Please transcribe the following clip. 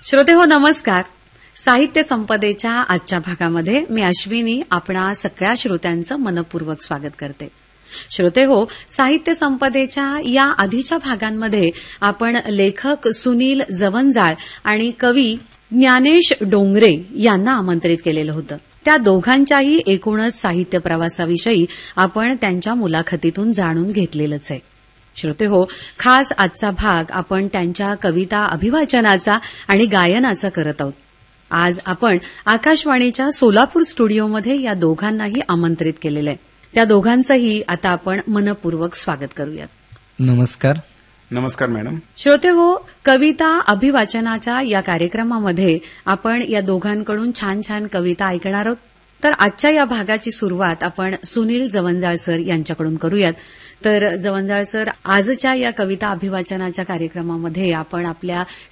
श्रोते हो, नमस्कार. साहित्य संपदेच्या आजच्या भागामध्ये मी अश्विनी आपणा सगळ्या श्रोत्यांचं मनपूर्वक स्वागत करते. श्रोते हो, साहित्य संपदेच्या या आधीच्या भागांमध्ये आपण लेखक सुनील जवंजाळ आणि कवी ज्ञानेश डोंगरे यांना आमंत्रित केलेलं होतं. त्या दोघांच्याही एकूणच साहित्य प्रवासाविषयी आपण त्यांच्या मुलाखतीतून जाणून घेतलेलंच आहे. श्रोते हो, खास आजचा भाग आपण त्यांच्या कविता अभिवाचनाचा आणि गायनाचा करत आहोत. आज आपण आकाशवाणीच्या सोलापूर स्टुडिओमध्ये या दोघांनाही आमंत्रित केलेलं आहे. त्या दोघांचंही आता आपण मनपूर्वक स्वागत करूयात. नमस्कार. नमस्कार मॅडम. श्रोते हो, कविता अभिवाचनाच्या या कार्यक्रमामध्ये आपण या दोघांकडून छान छान कविता ऐकणार आहोत. तर आजच्या या भागाची सुरुवात आपण सुनील जवंजाळ सर यांच्याकडून करूयात. तर जवंजाळ सर, आजच्या या कविता अभिवाचनाच्या कार्यक्रमामध्ये आपण आपल्या